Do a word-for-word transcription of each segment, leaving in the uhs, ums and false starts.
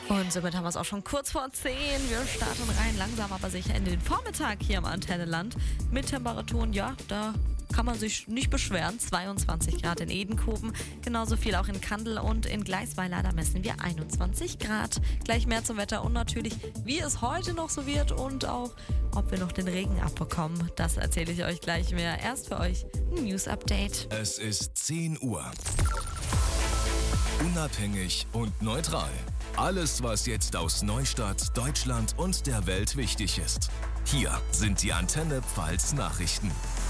Und somit haben wir es auch schon kurz vor zehn. Wir starten rein langsam, aber sicher in den Vormittag hier im Antennenland. Mit Temperaturen, ja, da kann man sich nicht beschweren. zweiundzwanzig Grad in Edenkoben, genauso viel auch in Kandel und in Gleisweiler, da messen wir einundzwanzig Grad. Gleich mehr zum Wetter und natürlich, wie es heute noch so wird und auch, ob wir noch den Regen abbekommen. Das erzähle ich euch gleich mehr. Erst für euch ein News-Update. Es ist zehn Uhr. Unabhängig und neutral. Alles, was jetzt aus Neustadt, Deutschland und der Welt wichtig ist. Hier sind die Antenne Pfalz Nachrichten.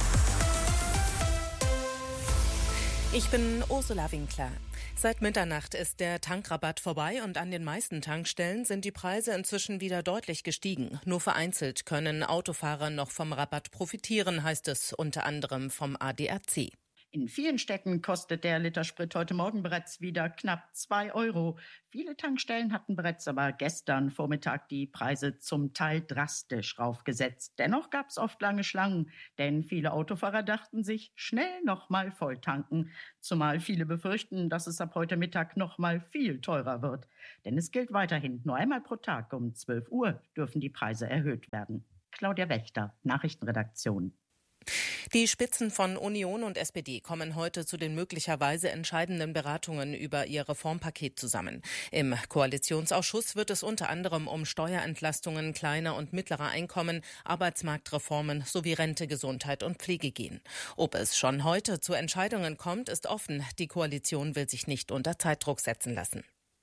Ich bin Ursula Winkler. Seit Mitternacht ist der Tankrabatt vorbei und an den meisten Tankstellen sind die Preise inzwischen wieder deutlich gestiegen. Nur vereinzelt können Autofahrer noch vom Rabatt profitieren, heißt es unter anderem vom A D A C. In vielen Städten kostet der Liter Sprit heute Morgen bereits wieder knapp zwei Euro. Viele Tankstellen hatten bereits aber gestern Vormittag die Preise zum Teil drastisch raufgesetzt. Dennoch gab es oft lange Schlangen, denn viele Autofahrer dachten sich, schnell nochmal voll tanken. Zumal viele befürchten, dass es ab heute Mittag nochmal viel teurer wird. Denn es gilt weiterhin, nur einmal pro Tag um zwölf Uhr dürfen die Preise erhöht werden. Claudia Wächter, Nachrichtenredaktion. Die Spitzen von Union und S P D kommen heute zu den möglicherweise entscheidenden Beratungen über ihr Reformpaket zusammen. Im Koalitionsausschuss wird es unter anderem um Steuerentlastungen kleiner und mittlerer Einkommen, Arbeitsmarktreformen sowie Rente, Gesundheit und Pflege gehen. Ob es schon heute zu Entscheidungen kommt, ist offen. Die Koalition will sich nicht unter Zeitdruck setzen lassen.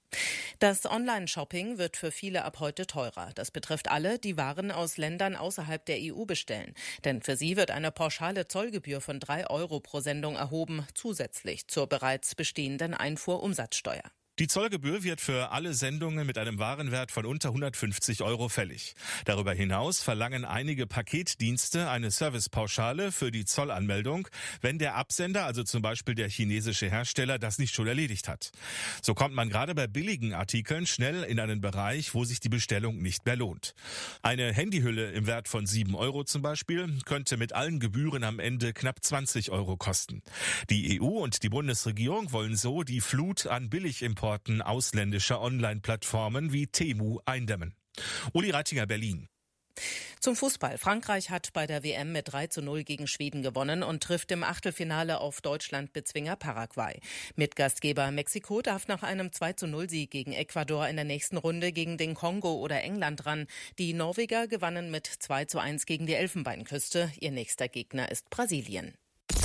Das Online-Shopping wird für viele ab heute teurer. Das betrifft alle, die Waren aus Ländern außerhalb der E U bestellen. Denn für sie wird eine pauschale Zollgebühr von drei Euro pro Sendung erhoben, zusätzlich zur bereits bestehenden Einfuhrumsatzsteuer. Die Zollgebühr wird für alle Sendungen mit einem Warenwert von unter hundertfünfzig Euro fällig. Darüber hinaus verlangen einige Paketdienste eine Servicepauschale für die Zollanmeldung, wenn der Absender, also zum Beispiel der chinesische Hersteller, das nicht schon erledigt hat. So kommt man gerade bei billigen Artikeln schnell in einen Bereich, wo sich die Bestellung nicht mehr lohnt. Eine Handyhülle im Wert von sieben Euro zum Beispiel könnte mit allen Gebühren am Ende knapp zwanzig Euro kosten. Die E U und die Bundesregierung wollen so die Flut an Billigimporten ausländischer Online-Plattformen wie Temu eindämmen. Uli Reitinger, Berlin. Zum Fußball. Frankreich hat bei der W M mit drei zu null gegen Schweden gewonnen und trifft im Achtelfinale auf Deutschland-Bezwinger Paraguay. Mitgastgeber Mexiko darf nach einem zwei zu null Sieg gegen Ecuador in der nächsten Runde gegen den Kongo oder England ran. Die Norweger gewannen mit zwei zu eins gegen die Elfenbeinküste. Ihr nächster Gegner ist Brasilien.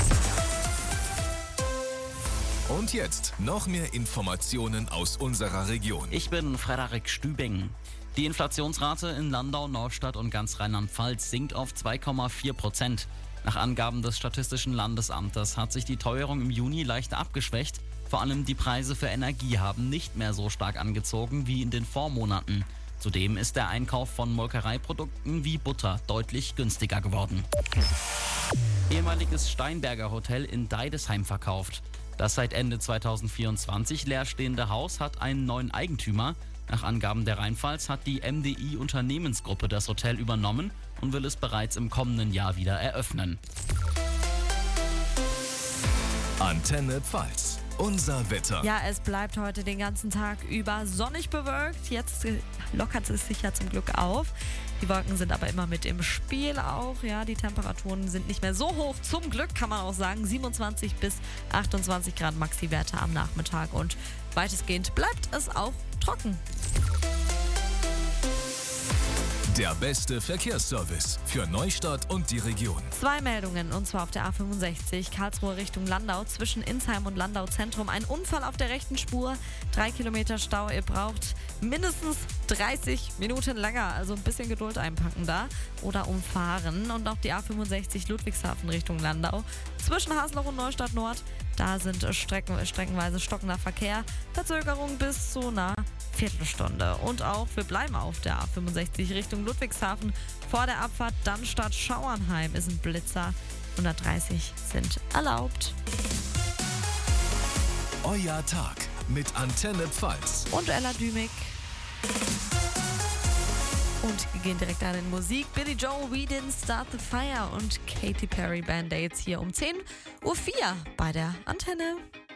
Und jetzt noch mehr Informationen aus unserer Region. Ich bin Frederik Stübing. Die Inflationsrate in Landau, Neustadt und ganz Rheinland-Pfalz sinkt auf zwei Komma vier Prozent. Nach Angaben des Statistischen Landesamtes hat sich die Teuerung im Juni leicht abgeschwächt. Vor allem die Preise für Energie haben nicht mehr so stark angezogen wie in den Vormonaten. Zudem ist der Einkauf von Molkereiprodukten wie Butter deutlich günstiger geworden. Ehemaliges Steinberger Hotel in Deidesheim verkauft. Das seit Ende zweitausendvierundzwanzig leerstehende Haus hat einen neuen Eigentümer. Nach Angaben der Rheinpfalz hat die M D I Unternehmensgruppe das Hotel übernommen und will es bereits im kommenden Jahr wieder eröffnen. Antenne Pfalz. Unser Wetter. Ja, es bleibt heute den ganzen Tag über sonnig bewölkt. Jetzt lockert es sich ja zum Glück auf. Die Wolken sind aber immer mit im Spiel auch. Ja, die Temperaturen sind nicht mehr so hoch. Zum Glück kann man auch sagen, siebenundzwanzig bis achtundzwanzig Grad Maxi-Werte am Nachmittag. Und weitestgehend bleibt es auch trocken. Der beste Verkehrsservice für Neustadt und die Region. Zwei Meldungen, und zwar auf der A fünfundsechzig, Karlsruhe Richtung Landau, zwischen Insheim und Landau Zentrum. Ein Unfall auf der rechten Spur, drei Kilometer Stau. Ihr braucht mindestens dreißig Minuten länger, also ein bisschen Geduld einpacken da oder umfahren. Und auch die A fünfundsechzig Ludwigshafen Richtung Landau, zwischen Hasloch und Neustadt Nord. Da sind Strecken, streckenweise stockender Verkehr, Verzögerung bis zu einer Viertelstunde. Und auch, wir bleiben auf der A fünfundsechzig Richtung Ludwigshafen. Vor der Abfahrt Dannstadt Schauernheim ist ein Blitzer. hundertdreißig sind erlaubt. Euer Tag mit Antenne Pfalz. Und Ella Dümig. Und wir gehen direkt an den Musik. Billy Joel, We Didn't Start the Fire und Katy Perry, Band-Aids hier um zehn Uhr vier bei der Antenne.